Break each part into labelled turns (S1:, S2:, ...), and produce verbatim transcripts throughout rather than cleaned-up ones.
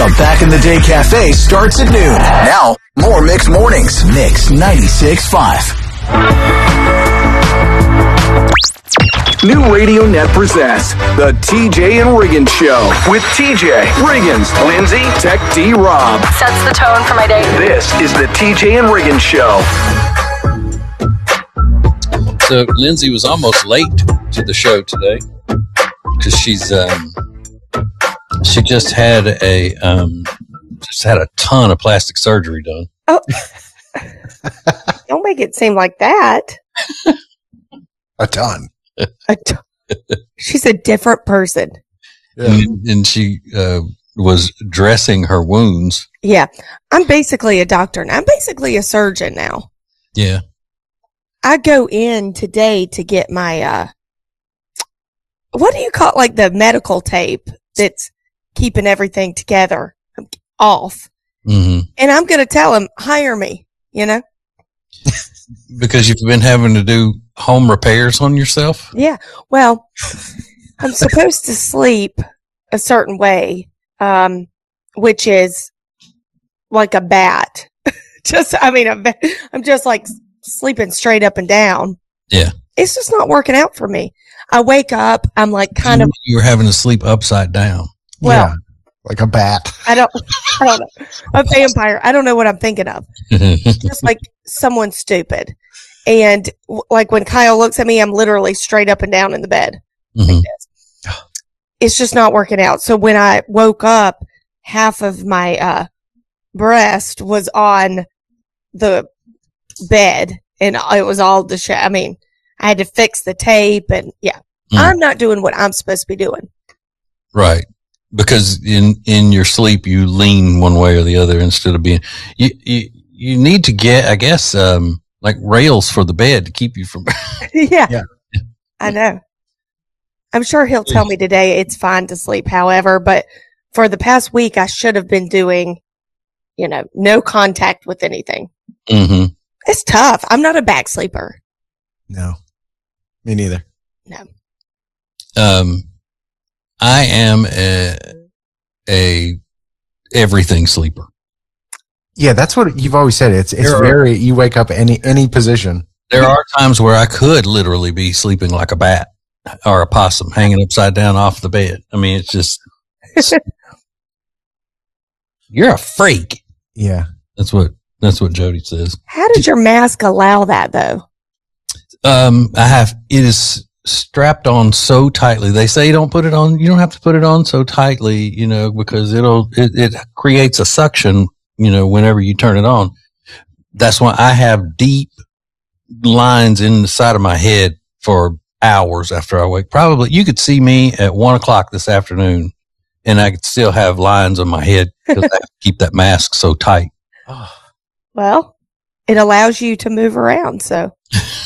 S1: The Back in the Day Cafe starts at noon. Now, more Mix Mornings. Mix ninety-six point five. New Radio Net presents The T J and Riggins Show with T J, Riggins, Lindsay, Tech D Rob.
S2: Sets the tone for my day.
S1: This is The T J and Riggins Show.
S3: So Lindsay was almost late to the show today because she's um, she just had a um, just had a ton of plastic surgery done.
S4: Oh, don't make it seem like that.
S5: A ton.
S4: A ton. She's a different person.
S5: Yeah.
S3: And, and she uh, was dressing her wounds.
S4: Yeah, I'm basically a doctor now. I'm basically a surgeon now.
S3: Yeah.
S4: I go in today to get my, uh, what do you call it? Like the medical tape that's keeping everything together off.
S3: Mm-hmm.
S4: And I'm going to tell him, hire me, you know?
S3: Because you've been having to do home repairs on yourself?
S4: Yeah. Well, I'm supposed to sleep a certain way, um, which is like a bat. just, I mean, I'm, I'm just like sleeping straight up and down.
S3: Yeah.
S4: It's just not working out for me. I wake up, I'm like kind
S3: you,
S4: of.
S3: You were having to sleep upside down.
S4: Well,
S5: yeah, like a bat.
S4: I don't, I don't know. A vampire. I don't know what I'm thinking of. Just like someone stupid. And w- like when Kyle looks at me, I'm literally straight up and down in the bed.
S3: Mm-hmm.
S4: Like this. It's just not working out. So when I woke up, half of my uh, breast was on the bed and it was all the shit. I mean, I had to fix the tape and yeah, mm. I'm not doing what I'm supposed to be doing.
S3: Right. Because in, in your sleep, you lean one way or the other instead of being, you, you, you need to get, I guess, um, like rails for the bed to keep you from.
S4: yeah,
S5: yeah.
S4: I know. I'm sure he'll tell me today it's fine to sleep. However, but for the past week, I should have been doing, you know, no contact with anything.
S3: Mm-hmm.
S4: It's tough. I'm not a back sleeper.
S5: No, me neither.
S4: No.
S3: Um, I am a, a everything sleeper.
S5: Yeah, that's what you've always said. It's it's
S3: There
S5: very
S3: are,
S5: you wake up any any position.
S3: There are times where I could literally be sleeping like a bat or a possum hanging upside down off the bed. I mean, it's just it's, you're a freak.
S5: Yeah,
S3: that's what that's what Jody says.
S4: How did your mask allow that though?
S3: Um, I have it is strapped on so tightly. They say don't put it on. You don't have to put it on so tightly, you know, because it'll it, it creates a suction. You know, whenever you turn it on, that's why I have deep lines in the side of my head for hours after I wake. Probably you could see me at one o'clock this afternoon and I could still have lines on my head because I keep that mask so tight.
S4: Well, it allows you to move around. So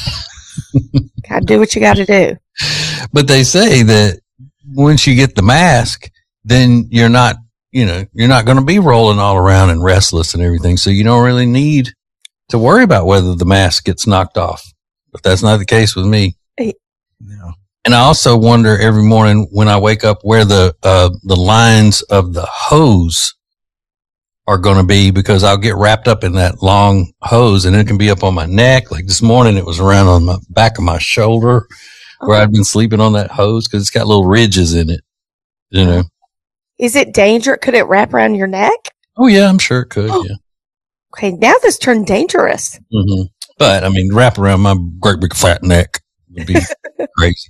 S4: gotta do what you got to do.
S3: But they say that once you get the mask, then you're not, you know, you're not going to be rolling all around and restless and everything. So you don't really need to worry about whether the mask gets knocked off. But that's not the case with me.
S5: no.
S3: And I also wonder every morning when I wake up where the, uh, the lines of the hose are going to be because I'll get wrapped up in that long hose and it can be up on my neck. Like this morning, it was around on the back of my shoulder where
S4: Oh.
S3: I'd been sleeping on that hose because it's got little ridges in it, you know.
S4: Is it dangerous? Could it wrap around your neck?
S3: Oh yeah, I'm sure it could. Yeah.
S4: Okay, now this turned dangerous.
S3: Mm-hmm. But I mean, wrap around my great big fat neck would be crazy.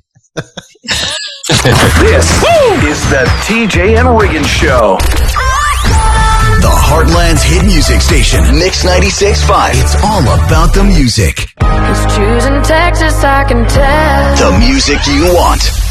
S1: This is The T J and Riggins Show. The Heartland's hit music station, Mix ninety-six point five. It's all about the music.
S2: It's choosing Texas, I can tell.
S1: The music you want.